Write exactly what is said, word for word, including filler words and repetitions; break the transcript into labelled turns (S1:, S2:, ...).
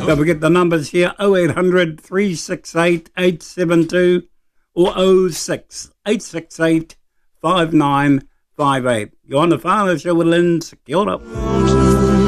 S1: Don't forget the numbers here, oh eight hundred, three six eight, eight seven two or oh six, eight six eight, five nine five eight. You're on the Whānau Show with Lynn. Kia ora.